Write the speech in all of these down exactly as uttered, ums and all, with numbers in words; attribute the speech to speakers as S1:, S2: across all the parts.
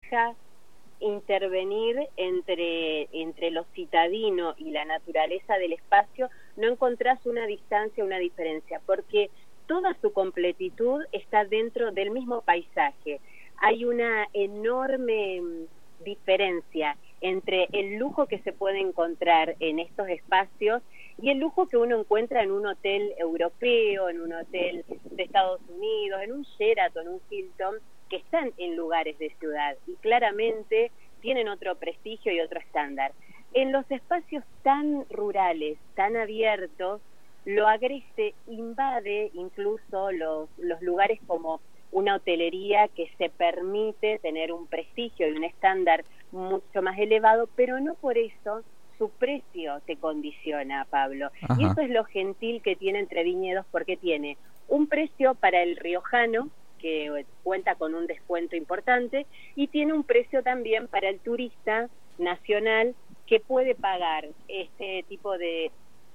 S1: deja intervenir entre, entre lo citadino y la naturaleza del espacio, no encontrás una distancia, una diferencia, porque toda su completitud está dentro del mismo paisaje. Hay una enorme diferencia entre el lujo que se puede encontrar en estos espacios y el lujo que uno encuentra en un hotel europeo, en un hotel de Estados Unidos, en un Sheraton, un Hilton, que están en lugares de ciudad y claramente tienen otro prestigio y otro estándar. En los espacios tan rurales, tan abiertos, lo agreste invade incluso los, los lugares como una hotelería que se permite tener un prestigio y un estándar mucho más elevado, pero no por eso su precio te condiciona, Pablo.
S2: Ajá.
S1: Y eso es lo gentil que tiene Entre Viñedos, porque tiene un precio para el riojano, que cuenta con un descuento importante, y tiene un precio también para el turista nacional que puede pagar este tipo de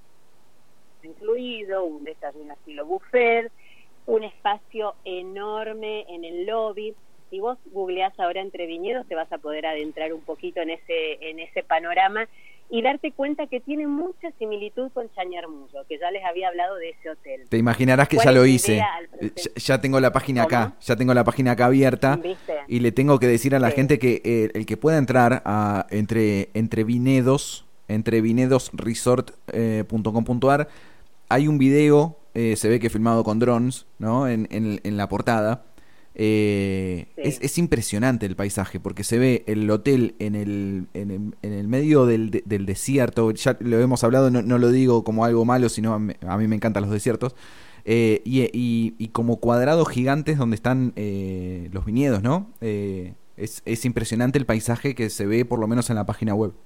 S1: incluido, un desayuno estilo buffet, un espacio enorme en el lobby. Si vos googleás ahora Entre Viñedos, te vas a poder adentrar un poquito en ese, en ese panorama y darte cuenta que tiene mucha similitud con Chañarmullo, que ya les había hablado de ese hotel.
S2: Te imaginarás que ya lo hice. Ya, ya tengo la página
S1: ¿Cómo?
S2: acá, ya tengo la página acá abierta.
S1: ¿Viste?
S2: Y le tengo que decir a la
S1: Sí.
S2: gente que eh, el que pueda entrar a entre entre Vinedos, entre vinedos resort punto com punto ar, hay un video, eh, se ve que filmado con drones, ¿no? En, en, en la portada. Eh,
S1: Sí.
S2: es, es impresionante el paisaje porque se ve el hotel en el, en el, en el medio del, de, del desierto. Ya lo hemos hablado, no, no lo digo como algo malo, sino a mí, a mí me encantan los desiertos. Eh, y, y, y como cuadrados gigantes donde están eh, los viñedos, ¿no? Eh, es, es impresionante el paisaje que se ve por lo menos en la página web.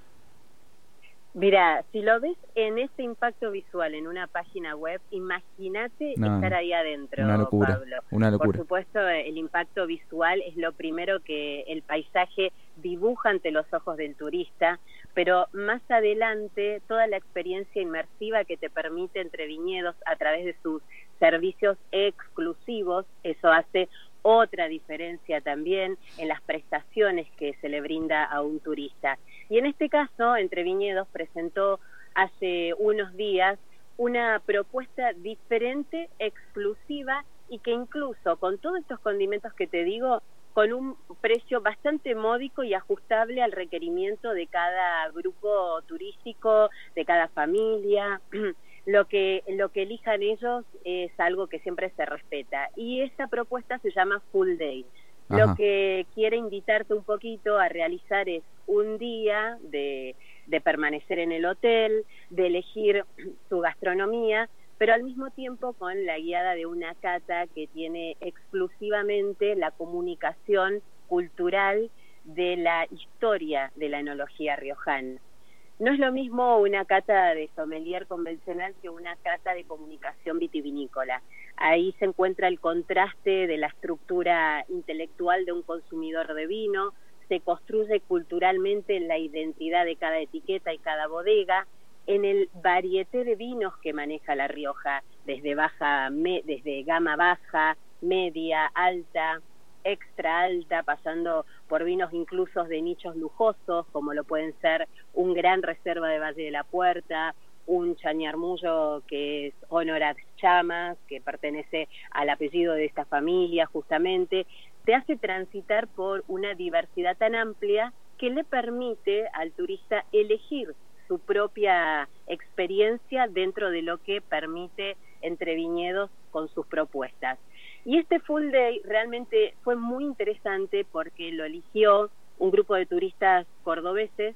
S1: Mira, si lo ves en ese impacto visual en una página web, imagínate
S2: No,
S1: estar ahí adentro,
S2: una locura,
S1: Pablo.
S2: una locura.
S1: Por supuesto, el impacto visual es lo primero que el paisaje dibuja ante los ojos del turista, pero más adelante toda la experiencia inmersiva que te permite Entre Viñedos a través de sus servicios exclusivos, eso hace otra diferencia también en las prestaciones que se le brinda a un turista. Y en este caso, Entre Viñedos presentó hace unos días una propuesta diferente, exclusiva, y que incluso con todos estos condimentos que te digo, con un precio bastante módico y ajustable al requerimiento de cada grupo turístico, de cada familia. Lo que, lo que elijan ellos es algo que siempre se respeta. Y esta propuesta se llama Full Day.
S2: Ajá.
S1: Lo que quiere invitarte un poquito a realizar es un día de, de permanecer en el hotel, de elegir su gastronomía, pero al mismo tiempo con la guiada de una cata que tiene exclusivamente la comunicación cultural de la historia de la enología riojana. No es lo mismo una cata de sommelier convencional que una cata de comunicación vitivinícola. Ahí se encuentra el contraste de la estructura intelectual de un consumidor de vino, se construye culturalmente la identidad de cada etiqueta y cada bodega, en el varieté de vinos que maneja La Rioja, desde baja, me, desde gama baja, media, alta, extra alta, pasando por vinos incluso de nichos lujosos, como lo pueden ser un Gran Reserva de Valle de la Puerta, un Chañarmullo que es Honorat Chamas, que pertenece al apellido de esta familia justamente. Te hace transitar por una diversidad tan amplia que le permite al turista elegir su propia experiencia dentro de lo que permite Entre Viñedos con sus propuestas. Y este Full Day realmente fue muy interesante porque lo eligió un grupo de turistas cordobeses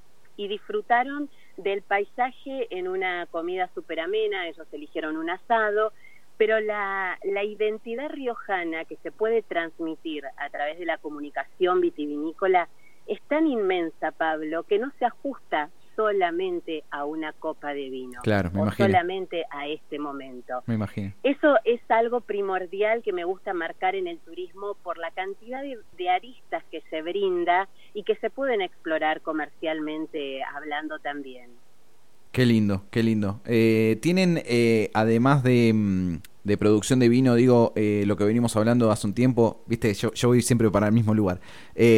S1: y disfrutaron del paisaje en una comida súper amena. Ellos eligieron un asado, pero la, la identidad riojana que se puede transmitir a través de la comunicación vitivinícola es tan inmensa, Pablo, que no se ajusta solamente a una copa de vino,
S2: Claro, me
S1: o
S2: imagino.
S1: solamente a este momento.
S2: Me imagino.
S1: Eso es algo primordial que me gusta marcar en el turismo por la cantidad de, de aristas que se brinda y que se pueden explorar comercialmente hablando también.
S2: Qué lindo, qué lindo. Eh, tienen, eh, además de, mm, de producción de vino, digo, eh, lo que venimos hablando hace un tiempo, viste, yo, yo voy siempre para el mismo lugar. Eh,